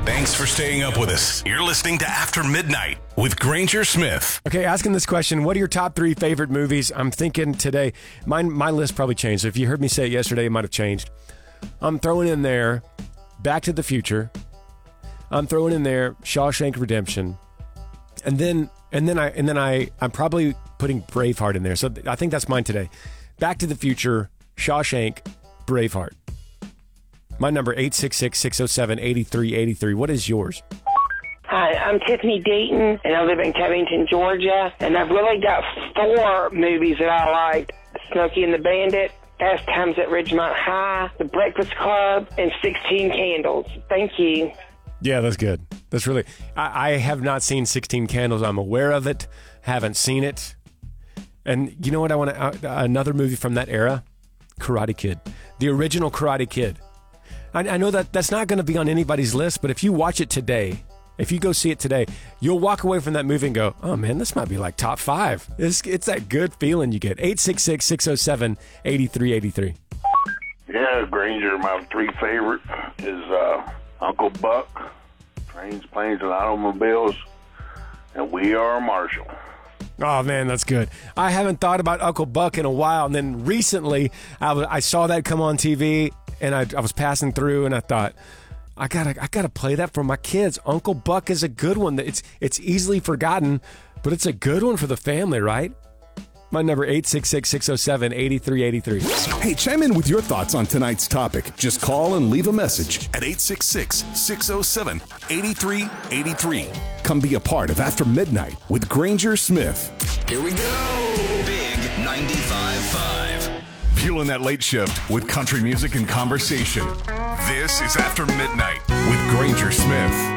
Thanks for staying up with us. You're listening to After Midnight with Granger Smith. Okay, asking this question, what are your top 3 favorite movies? I'm thinking today, my list probably changed. So if you heard me say it yesterday, it might have changed. I'm throwing in there Back to the Future. I'm throwing in there Shawshank Redemption. And then I'm probably putting Braveheart in there. So I think that's mine today. Back to the Future, Shawshank, Braveheart. My number, 866-607-8383. What is yours? Hi, I'm Tiffany Deaton, and I live in Covington, Georgia. And I've really got 4 movies that I liked. Smokey and the Bandit, Fast Times at Ridgemont High, The Breakfast Club, and 16 Candles. Thank you. Yeah, that's good. That's really... I have not seen 16 Candles. I'm aware of it. Haven't seen it. And you know what I want to... another movie from that era? Karate Kid. The original Karate Kid. I know that's not going to be on anybody's list, but if you watch it today, if you go see it today, you'll walk away from that movie and go, oh man, this might be like top 5. It's that good feeling you get. 866-607-8383. Yeah, Granger, my 3 favorite is Uncle Buck, Trains, Planes, and Automobiles, and We Are Marshall. Oh, man, that's good. I haven't thought about Uncle Buck in a while, and then recently I saw that come on TV, and I was passing through, and I thought, I gotta play that for my kids. Uncle Buck is a good one. It's easily forgotten, but it's a good one for the family, right? My number, 866-607-8383. Hey, chime in with your thoughts on tonight's topic. Just call and leave a message at 866-607-8383. Come be a part of After Midnight with Granger Smith. Here we go. Big 95.5. Fueling that late shift with country music and conversation. This is After Midnight with Granger Smith.